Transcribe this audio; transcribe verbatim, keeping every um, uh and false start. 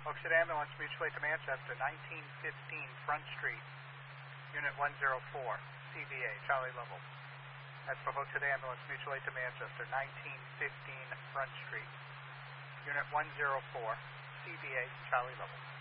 Oakshott Ambulance, mutual aid to Manchester, nineteen fifteen Front Street, Unit one zero four, C B A, Charlie Level. That's for Oakshott Ambulance, mutual aid to Manchester, nineteen fifteen Front Street, Unit one zero four, C B A, Charlie Level.